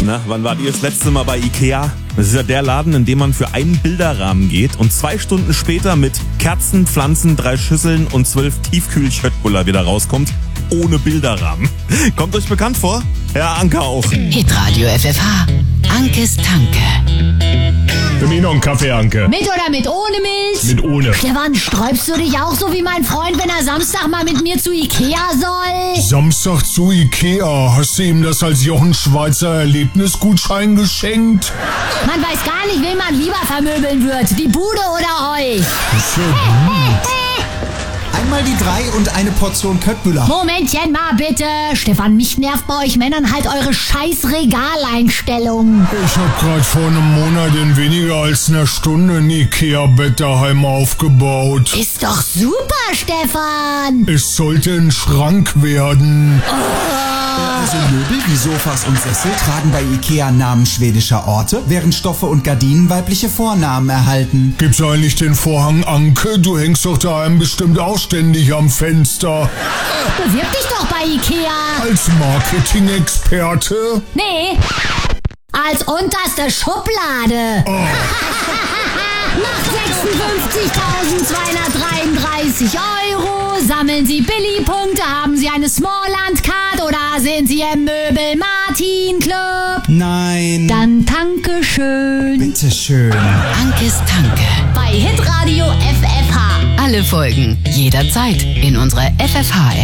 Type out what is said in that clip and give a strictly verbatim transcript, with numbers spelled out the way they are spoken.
Na, wann wart ihr das letzte Mal bei Ikea? Das ist ja der Laden, in dem man für einen Bilderrahmen geht und zwei Stunden später mit Kerzen, Pflanzen, drei Schüsseln und zwölf Tiefkühl-Schöttbuller wieder rauskommt. Ohne Bilderrahmen. Kommt euch bekannt vor? Ja, Anke auch. Hitradio F F H. Ankes Tanke. Für mich noch einen Kaffee, Anke. Mit oder mit ohne Milch? Mit ohne. Stefan, sträubst du dich auch so wie mein Freund, wenn er Samstag mal mit mir zu Ikea soll? Samstag zu Ikea. Hast du ihm das als Jochen Schweizer Erlebnisgutschein geschenkt? Man weiß gar nicht, wen man lieber vermöbeln wird. Die Bude oder euch? Ist ja gut. Einmal die drei und eine Portion Köttbüller. Momentchen mal bitte. Stefan, mich nervt bei euch Männern halt eure scheiß Regaleinstellung. Ich hab grad vor einem Monat in weniger als einer Stunde ein Ikea-Bett daheim aufgebaut. Ist doch super, Stefan. Es sollte ein Schrank werden. Also Möbel wie Sofas und Sessel tragen bei Ikea Namen schwedischer Orte, während Stoffe und Gardinen weibliche Vornamen erhalten. Gibt's eigentlich den Vorhang, Anke? Du hängst doch daheim bestimmt auch ständig am Fenster. Bewirb dich doch bei Ikea. Als Marketing-Experte? Nee, als unterste Schublade. Oh. Nach sechsundfünfzigtausendzweihundertdreiunddreißig Euro sammeln Sie Billy-Punkte, haben Sie eine Smallland-Card oder sind Sie im Möbel-Martin-Club? Nein. Dann danke schön. Bitteschön. Ankes Tanke. Bei Hitradio F F H. Alle Folgen jederzeit in unserer F F H